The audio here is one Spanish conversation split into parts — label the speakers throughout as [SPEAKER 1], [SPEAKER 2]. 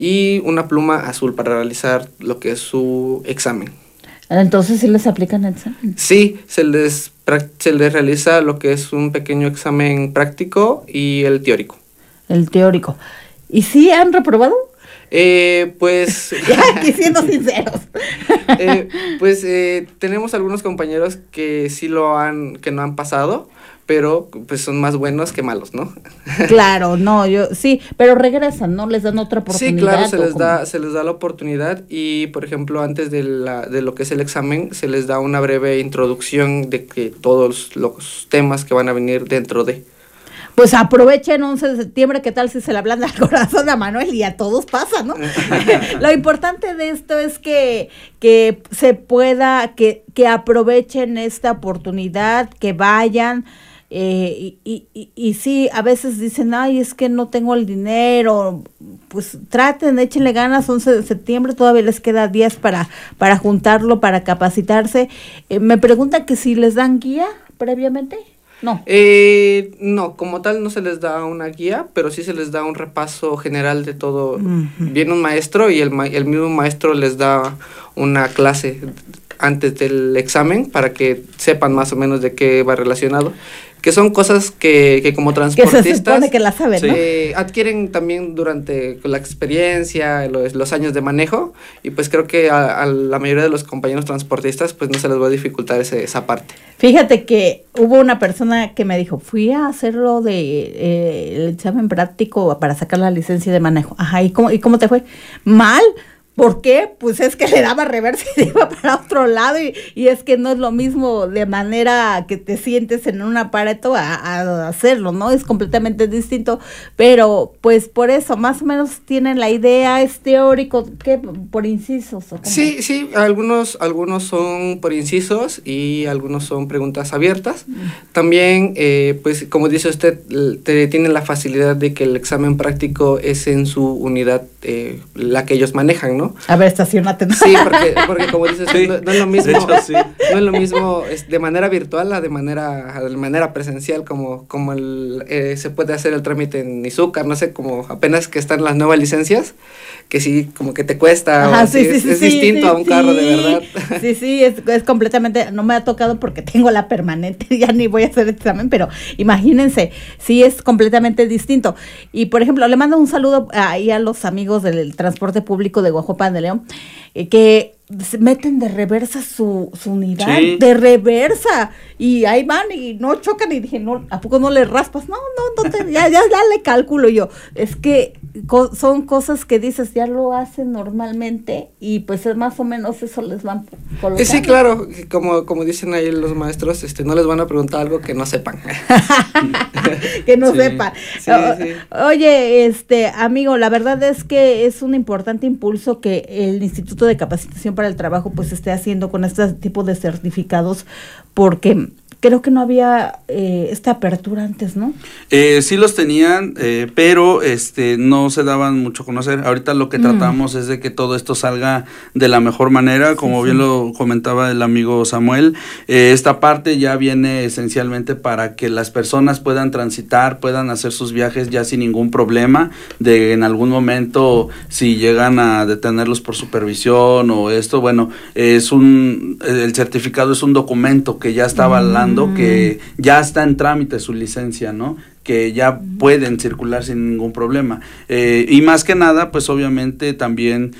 [SPEAKER 1] y una pluma azul para realizar lo que es su examen.
[SPEAKER 2] Entonces, ¿sí les aplican el examen?
[SPEAKER 1] Sí, se les realiza lo que es un pequeño examen práctico y el teórico.
[SPEAKER 2] El teórico. ¿Y sí han reprobado?
[SPEAKER 1] Pues...
[SPEAKER 2] Ya, aquí siendo sinceros.
[SPEAKER 1] Tenemos algunos compañeros que sí que no han pasado, pero pues son más buenos que malos, ¿no?
[SPEAKER 2] Claro, no, sí, pero regresan, ¿no? Les dan otra oportunidad.
[SPEAKER 1] Sí, claro, se les da la oportunidad y, por ejemplo, antes de lo que es el examen, se les da una breve introducción de que todos los temas que van a venir dentro de...
[SPEAKER 2] Pues aprovechen 11 de septiembre, ¿qué tal si se le ablanda el corazón a Manuel y a todos pasa, ¿no? Lo importante de esto es que se pueda, que aprovechen esta oportunidad, que vayan, y sí, a veces dicen, ay, es que no tengo el dinero, pues traten, échenle ganas, 11 de septiembre, todavía les queda días para juntarlo, para capacitarse. Me preguntan que si les dan guía previamente. No.
[SPEAKER 1] No, como tal no se les da una guía, pero sí se les da un repaso general de todo. Viene un maestro y el mismo maestro les da una clase antes del examen para que sepan más o menos de qué va relacionado. Que son cosas que como transportistas...
[SPEAKER 2] Que se supone que la saben, ¿no?
[SPEAKER 1] Adquieren también durante la experiencia, los años de manejo, y pues creo que a la mayoría de los compañeros transportistas pues no se les va a dificultar esa parte.
[SPEAKER 2] Fíjate que hubo una persona que me dijo, fui a hacerlo el examen práctico para sacar la licencia de manejo. Ajá, ¿y cómo te fue? Mal. ¿Por qué? Pues es que le daba reversa y iba para otro lado y es que no es lo mismo de manera que te sientes en un aparato a hacerlo, ¿no? Es completamente distinto, pero pues por eso más o menos tienen la idea, es teórico, ¿qué? ¿Por incisos? ¿O cómo?
[SPEAKER 1] Sí, algunos son por incisos y algunos son preguntas abiertas. También, pues como dice usted, tienen la facilidad de que el examen práctico es en su unidad, la que ellos manejan, ¿no?
[SPEAKER 2] A ver, estacionate.
[SPEAKER 1] Sí, porque como dices, sí, no es lo mismo,
[SPEAKER 3] de hecho, sí.
[SPEAKER 1] No es lo mismo de manera virtual a de manera presencial, como se puede hacer el trámite en Izúcar, no sé, como apenas que están las nuevas licencias, que sí, como que te cuesta.
[SPEAKER 2] Ajá,
[SPEAKER 1] es distinto a un carro de verdad.
[SPEAKER 2] Sí, es completamente, no me ha tocado porque tengo la permanente, ya ni voy a hacer el examen, pero imagínense, sí es completamente distinto. Y por ejemplo, le mando un saludo ahí a los amigos del transporte público de Guajuapan de León, que se meten de reversa su unidad, sí. De reversa, y ahí van y no chocan, y dije, no, ¿a poco no le raspas? No, ya le calculo yo, es que son cosas que dices, ya lo hacen normalmente, y pues es más o menos eso les van colocando.
[SPEAKER 1] Sí, claro, como dicen ahí los maestros, no les van a preguntar algo que no sepan.
[SPEAKER 2] Que no sepan. Sí. Oye, amigo, la verdad es que es un importante impulso que el Instituto de Capacitación para el Trabajo pues esté haciendo con este tipo de certificados, porque creo que no había esta apertura antes, ¿no?
[SPEAKER 3] Sí los tenían, pero no se daban mucho a conocer. Ahorita lo que tratamos es de que todo esto salga de la mejor manera, como bien lo comentaba el amigo Samuel. Esta parte ya viene esencialmente para que las personas puedan transitar, puedan hacer sus viajes ya sin ningún problema, de en algún momento si llegan a detenerlos por supervisión o esto, bueno, el certificado es un documento que ya está avalando que ya está en trámite su licencia, ¿no? Que ya pueden circular sin ningún problema. Y más que nada, pues obviamente también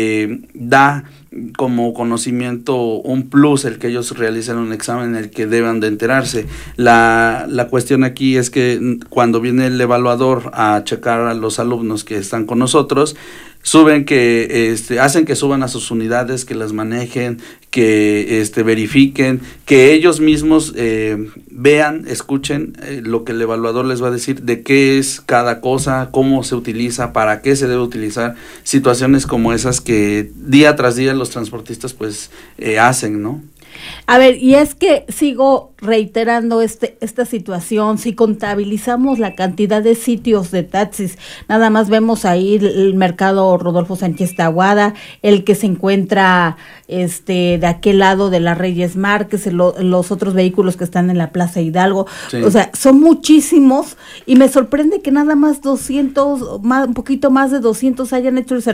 [SPEAKER 3] da como conocimiento un plus el que ellos realicen un examen en el que deban de enterarse. La cuestión aquí es que cuando viene el evaluador a checar a los alumnos que están con nosotros, hacen que suban a sus unidades, que las manejen, que verifiquen, que ellos mismos vean, escuchen lo que el evaluador les va a decir de qué es cada cosa, cómo se utiliza, para qué se debe utilizar, situaciones como esas que día tras día los transportistas pues hacen, ¿no?
[SPEAKER 2] A ver, y es que sigo reiterando esta situación, si contabilizamos la cantidad de sitios de taxis, nada más vemos ahí el mercado Rodolfo Sánchez Tahuada, el que se encuentra de aquel lado de la Reyes Márquez, los otros vehículos que están en la Plaza Hidalgo, sí. O sea, son muchísimos, y me sorprende que nada más 200, un poquito más de 200 hayan hecho el certificado